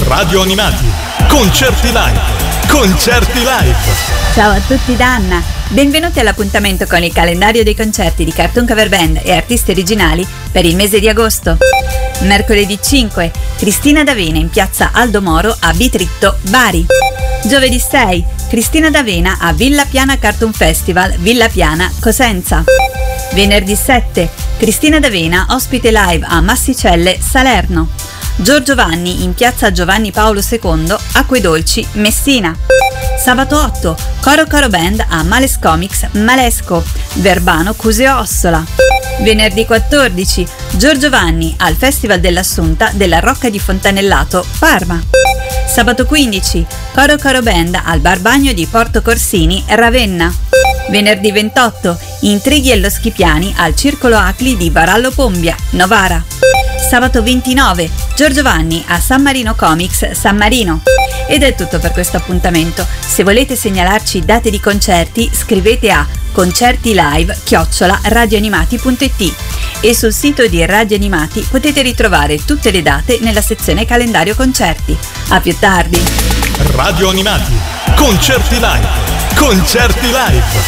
Radio Animati, concerti live, concerti live. Ciao a tutti da Anna, benvenuti all'appuntamento con il calendario dei concerti di Cartoon Cover Band e artisti originali per il mese di agosto. Mercoledì 5, Cristina D'Avena in piazza Aldo Moro a Bitritto, Bari. Giovedì 6, Cristina D'Avena a Villa Piana Cartoon Festival, Villa Piana, Cosenza. Venerdì 7, Cristina D'Avena ospite live a Massicelle, Salerno. Giorgio Vanni in piazza Giovanni Paolo II, Acquedolci, Messina. Sabato 8, Coro Band a Males Comics, Malesco, Verbano, Cuseo Ossola. Venerdì 14, Giorgio Vanni al Festival dell'Assunta della Rocca di Fontanellato, Parma. Sabato 15, Coro Band al Bar Bagno di Porto Corsini, Ravenna. Venerdì 28, Intrighi e lo Schipiani al Circolo Acli di Varallo Pombia, Novara. Sabato 29, Giorgio Vanni a San Marino Comics, San Marino. Ed è tutto per questo appuntamento. Se volete segnalarci date di concerti, scrivete a concertilive@radioanimati.it e sul sito di Radio Animati potete ritrovare tutte le date nella sezione calendario concerti. A più tardi. Radio Animati, concerti live, concerti live.